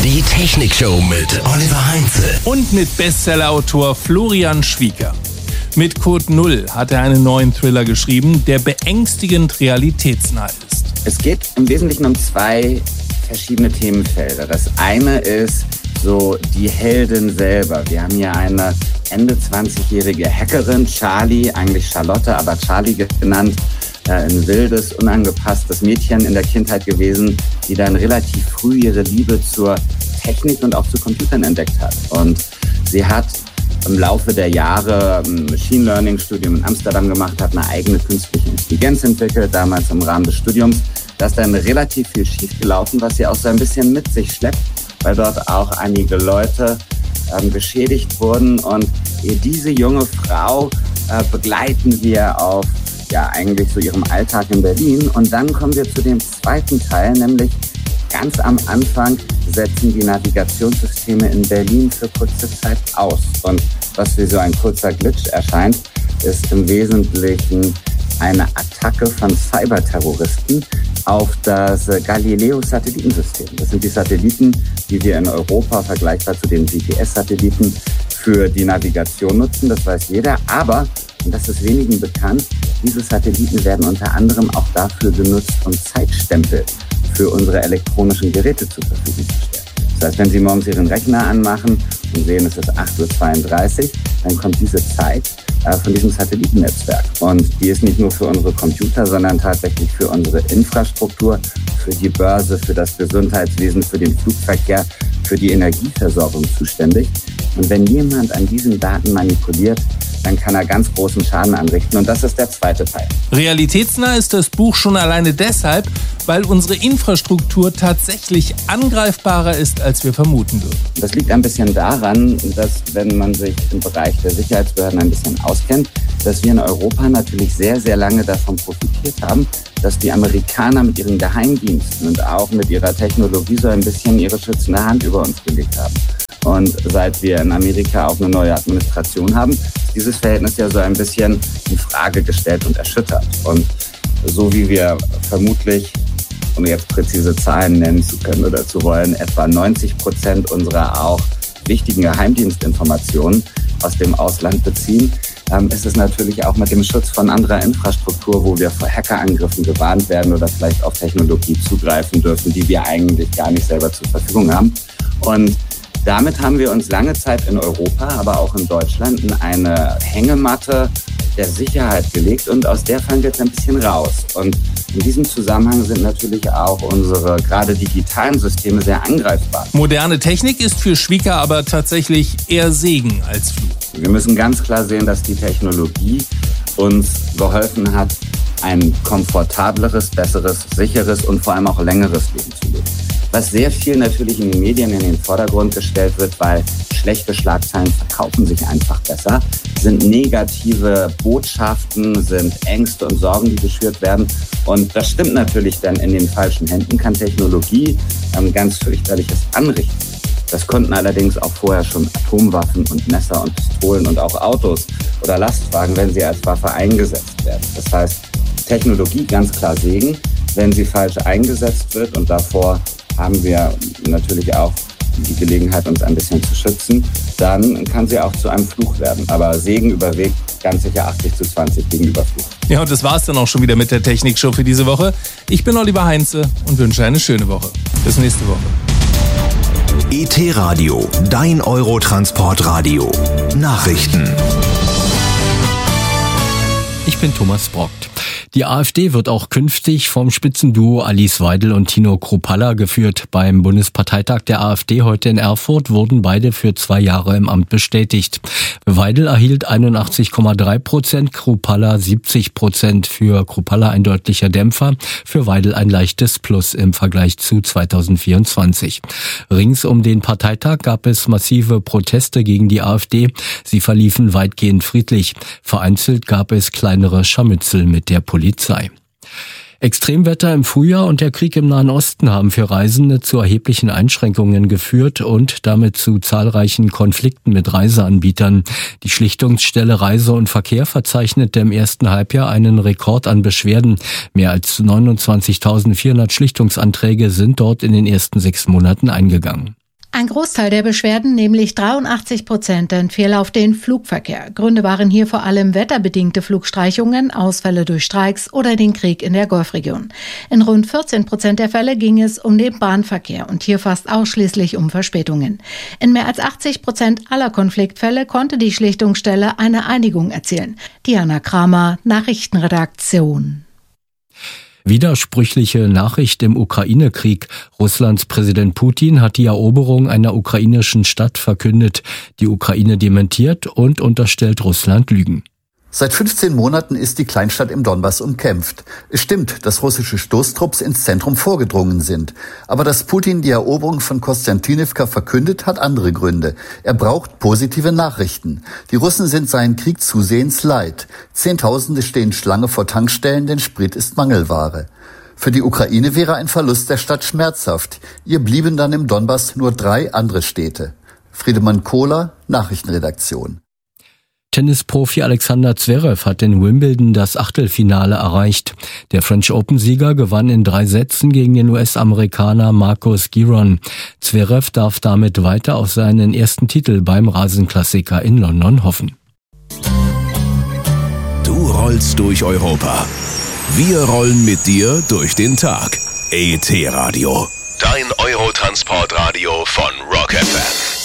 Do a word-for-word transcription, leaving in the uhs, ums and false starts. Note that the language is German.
Die Technikshow mit Oliver Heinze. Und mit Bestsellerautor Florian Schwieker. Mit Code Null hat er einen neuen Thriller geschrieben, der beängstigend realitätsnah ist. Es geht im Wesentlichen um zwei verschiedene Themenfelder. Das eine ist so die Heldin selber. Wir haben hier eine Ende zwanzigjährige Hackerin, Charlie, eigentlich Charlotte, aber Charlie genannt, ein wildes, unangepasstes Mädchen in der Kindheit gewesen, die dann relativ früh ihre Liebe zur Technik und auch zu Computern entdeckt hat. Und sie hat im Laufe der Jahre ein Machine Learning Studium in Amsterdam gemacht, hat eine eigene künstliche Intelligenz entwickelt, damals im Rahmen des Studiums. Da ist dann relativ viel schief gelaufen, was sie auch so ein bisschen mit sich schleppt, weil dort auch einige Leute ähm, geschädigt wurden. Und diese junge Frau äh, begleiten wir auf ja eigentlich so ihrem Alltag in Berlin. Und dann kommen wir zu dem zweiten Teil, nämlich ganz am Anfang setzen die Navigationssysteme in Berlin für kurze Zeit aus. Und was wie so ein kurzer Glitch erscheint, ist im Wesentlichen eine Attacke von Cyberterroristen auf das Galileo-Satellitensystem. Das sind die Satelliten, die wir in Europa vergleichbar zu den G P S-Satelliten für die Navigation nutzen. Das weiß jeder. Aber, und das ist wenigen bekannt, diese Satelliten werden unter anderem auch dafür genutzt, um Zeitstempel für unsere elektronischen Geräte zur Verfügung zu stellen. Das heißt, wenn Sie morgens Ihren Rechner anmachen und sehen, es ist acht Uhr zweiunddreißig, dann kommt diese Zeit äh, von diesem Satellitennetzwerk. Und die ist nicht nur für unsere Computer, sondern tatsächlich für unsere Infrastruktur, für die Börse, für das Gesundheitswesen, für den Flugverkehr, für die Energieversorgung zuständig. Und wenn jemand an diesen Daten manipuliert, dann kann er ganz großen Schaden anrichten. Und das ist der zweite Teil. Realitätsnah ist das Buch schon alleine deshalb, weil unsere Infrastruktur tatsächlich angreifbarer ist, als wir vermuten würden. Das liegt ein bisschen daran, dass, wenn man sich im Bereich der Sicherheitsbehörden ein bisschen auskennt, dass wir in Europa natürlich sehr, sehr lange davon profitiert haben, dass die Amerikaner mit ihren Geheimdiensten und auch mit ihrer Technologie so ein bisschen ihre schützende Hand über uns gelegt haben. Und seit wir in Amerika auch eine neue Administration haben, ist dieses Verhältnis ja so ein bisschen in Frage gestellt und erschüttert. Und so wie wir vermutlich, um jetzt präzise Zahlen nennen zu können oder zu wollen, etwa neunzig Prozent unserer auch wichtigen Geheimdienstinformationen aus dem Ausland beziehen, ähm, ist es natürlich auch mit dem Schutz von anderer Infrastruktur, wo wir vor Hackerangriffen gewarnt werden oder vielleicht auf Technologie zugreifen dürfen, die wir eigentlich gar nicht selber zur Verfügung haben. Und damit haben wir uns lange Zeit in Europa, aber auch in Deutschland in eine Hängematte der Sicherheit gelegt und aus der fallen wir jetzt ein bisschen raus. Und in diesem Zusammenhang sind natürlich auch unsere gerade digitalen Systeme sehr angreifbar. Moderne Technik ist für Schwieker aber tatsächlich eher Segen als Fluch. Wir müssen ganz klar sehen, dass die Technologie uns geholfen hat, ein komfortableres, besseres, sicheres und vor allem auch längeres Leben zu leben. Was sehr viel natürlich in den Medien in den Vordergrund gestellt wird, weil schlechte Schlagzeilen verkaufen sich einfach besser, sind negative Botschaften, sind Ängste und Sorgen, die geschürt werden. Und das stimmt natürlich, denn in den falschen Händen kann Technologie ähm, ganz fürchterliches anrichten. Das konnten allerdings auch vorher schon Atomwaffen und Messer und Pistolen und auch Autos oder Lastwagen, wenn sie als Waffe eingesetzt werden. Das heißt, Technologie ganz klar Segen, wenn sie falsch eingesetzt wird, und davor haben wir natürlich auch die Gelegenheit, uns ein bisschen zu schützen, dann kann sie auch zu einem Fluch werden. Aber Segen überwiegt ganz sicher achtzig zu zwanzig gegenüber Fluch. Ja, und das war's dann auch schon wieder mit der Technikshow für diese Woche. Ich bin Oliver Heinze und wünsche eine schöne Woche. Bis nächste Woche. E T Radio, dein Eurotransportradio. Nachrichten. Ich bin Thomas Brockt. Die AfD wird auch künftig vom Spitzenduo Alice Weidel und Tino Kruppalla geführt. Beim Bundesparteitag der AfD heute in Erfurt wurden beide für zwei Jahre im Amt bestätigt. Weidel erhielt einundachtzig Komma drei Prozent, Kruppalla siebzig Prozent. Für Kruppalla ein deutlicher Dämpfer, für Weidel ein leichtes Plus im Vergleich zu zweitausendvierundzwanzig. Rings um den Parteitag gab es massive Proteste gegen die AfD. Sie verliefen weitgehend friedlich. Vereinzelt gab es kleinere Scharmützel mit der Polizei. Polizei. Extremwetter im Frühjahr und der Krieg im Nahen Osten haben für Reisende zu erheblichen Einschränkungen geführt und damit zu zahlreichen Konflikten mit Reiseanbietern. Die Schlichtungsstelle Reise und Verkehr verzeichnete im ersten Halbjahr einen Rekord an Beschwerden. Mehr als neunundzwanzigtausendvierhundert Schlichtungsanträge sind dort in den ersten sechs Monaten eingegangen. Ein Großteil der Beschwerden, nämlich dreiundachtzig Prozent, entfiel auf den Flugverkehr. Gründe waren hier vor allem wetterbedingte Flugstreichungen, Ausfälle durch Streiks oder den Krieg in der Golfregion. In rund vierzehn Prozent der Fälle ging es um den Bahnverkehr und hier fast ausschließlich um Verspätungen. In mehr als achtzig Prozent aller Konfliktfälle konnte die Schlichtungsstelle eine Einigung erzielen. Diana Kramer, Nachrichtenredaktion. Widersprüchliche Nachricht im Ukraine-Krieg. Russlands Präsident Putin hat die Eroberung einer ukrainischen Stadt verkündet. Die Ukraine dementiert und unterstellt Russland Lügen. Seit fünfzehn Monaten ist die Kleinstadt im Donbass umkämpft. Es stimmt, dass russische Stoßtrupps ins Zentrum vorgedrungen sind. Aber dass Putin die Eroberung von Kostjantinivka verkündet, hat andere Gründe. Er braucht positive Nachrichten. Die Russen sind seinen Krieg zusehends leid. Zehntausende stehen Schlange vor Tankstellen, denn Sprit ist Mangelware. Für die Ukraine wäre ein Verlust der Stadt schmerzhaft. Ihr blieben dann im Donbass nur drei andere Städte. Friedemann Kohler, Nachrichtenredaktion. Tennisprofi Alexander Zverev hat in Wimbledon das Achtelfinale erreicht. Der French Open-Sieger gewann in drei Sätzen gegen den U S-Amerikaner Marcus Giron. Zverev darf damit weiter auf seinen ersten Titel beim Rasenklassiker in London hoffen. Du rollst durch Europa. Wir rollen mit dir durch den Tag. E T Radio. Dein Eurotransportradio von Rock F M.